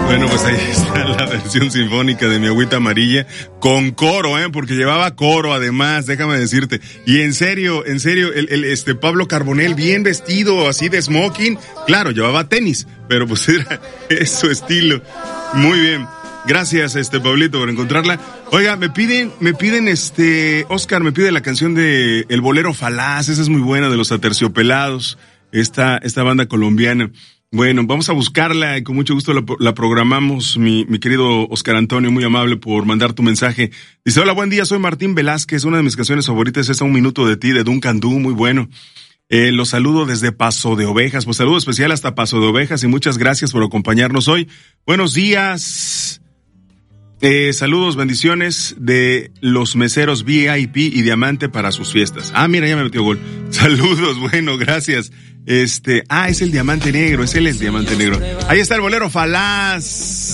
Bueno, pues ahí está la versión sinfónica de Mi Agüita Amarilla, con coro, porque llevaba coro además, déjame decirte. Y en serio, Pablo Carbonell bien vestido, así de smoking, claro, llevaba tenis, pero pues es su estilo. Muy bien. Gracias, Pablito, por encontrarla. Oiga, me piden, Oscar me pide la canción de El Bolero Falaz, esa es muy buena, de los Aterciopelados, esta banda colombiana. Bueno, vamos a buscarla y con mucho gusto la programamos, mi querido Oscar Antonio, muy amable por mandar tu mensaje. Dice, hola, buen día, soy Martín Velázquez, una de mis canciones favoritas es A un Minuto de Ti, de Duncan Du, muy bueno. Los saludo desde Paso de Ovejas, pues saludo especial hasta Paso de Ovejas y muchas gracias por acompañarnos hoy. Buenos días. Saludos, bendiciones de los meseros VIP y Diamante para sus fiestas. Ah, mira, ya me metió gol. Saludos, bueno, gracias. Es el Diamante Negro, es el Diamante Negro. Ahí está el Bolero Falaz.